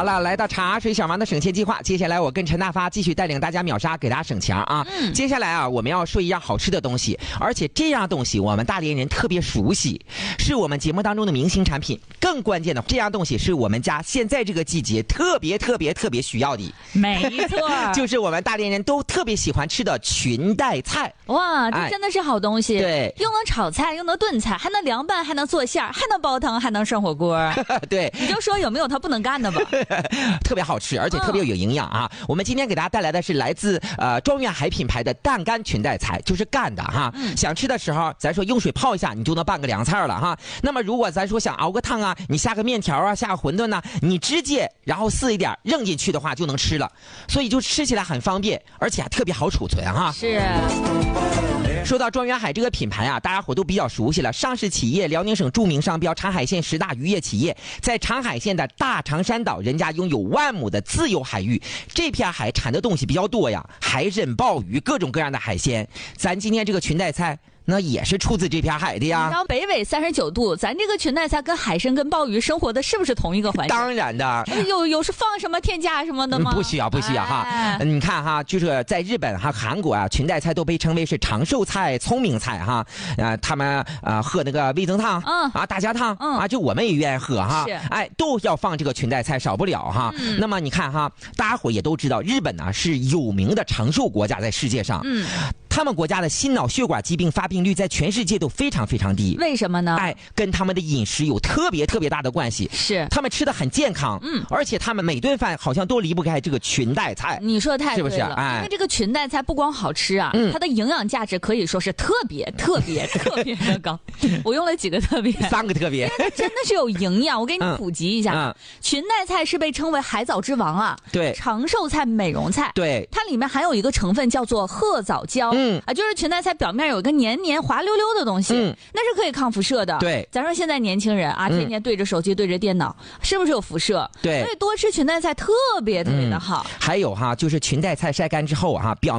好了，来到茶水小王的省钱计划，接下来我跟陈大发继续带领大家秒杀，给大家省钱啊。接下来啊，我们要说一样好吃的东西，而且这样东西我们大连人特别熟悉，是我们节目当中的明星产品。更关键的，这样东西是我们家现在这个季节特别需要的。 没错， 就是我们大连人都特别喜欢吃的裙带菜。 哇，这真的是好东西。 对， 又能炒菜，又能炖菜，还能凉拌，还能做馅儿，还能煲汤，还能涮火锅。 对， 你就说有没有它不能干的吧？ 特别好吃，而且特别有营养啊！我们今天给大家带来的是来自庄园海品牌的蛋干裙带菜，就是干的哈。想吃的时候，咱说用水泡一下，你就能拌个凉菜了哈。那么如果咱说想熬个汤啊，你下个面条啊，下个馄饨呢，你直接然后撕一点扔进去的话就能吃了，所以就吃起来很方便，而且还特别好储存哈。 是。 说到庄园海这个品牌啊，大家伙都比较熟悉了。上市企业，辽宁省著名商标，长海县10大渔业企业，在长海县的大长山岛，人家拥有10000亩的自由海域，这片海产的东西比较多呀，海参、鲍鱼，各种各样的海鲜。咱今天这个裙带菜那也是出自这片海的呀。 然后北纬39度，咱这个裙带菜跟海参跟鲍鱼生活的是不是同一个环境？ 当然的。 有是放什么添加什么的吗？ 不需要哈。你看哈，就是在日本哈、韩国啊，裙带菜都被称为是长寿菜、聪明菜哈。他们喝那个味增汤，大家汤，就我们也愿意喝哈。哎，都要放这个裙带菜，少不了哈。那么你看哈，大家伙也都知道，日本呢是有名的长寿国家，在世界上。他们国家的心脑血管疾病发病率在全世界都非常低。 为什么呢？ 哎，跟他们的饮食有特别大的关系。 是， 他们吃的很健康，而且他们每顿饭好像都离不开这个裙带菜。 你说太对了， 是不是？哎， 因为这个裙带菜不光好吃啊，它的营养价值可以说是特别的高。我用了几个特别 ，3个特别， 因为它真的是有营养。我给你普及一下，裙带菜是被称为海藻之王啊， 对， 长寿菜、美容菜， 对， 它里面含有一个成分叫做褐藻胶，就是裙带菜表面有一个黏滑溜溜的东西，那是可以抗辐射的。 对， 咱说现在年轻人啊，天天对着手机对着电脑，是不是有辐射？ 对， 所以多吃裙带菜特别的好。 还有哈，就是裙带菜晒干之后哈，表